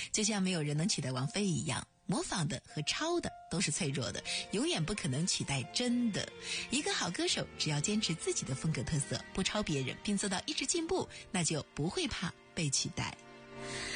就像没有人能取代王菲一样，模仿的和抄的都是脆弱的，永远不可能取代真的。一个好歌手只要坚持自己的风格特色，不抄别人，并做到一直进步，那就不会怕被取代。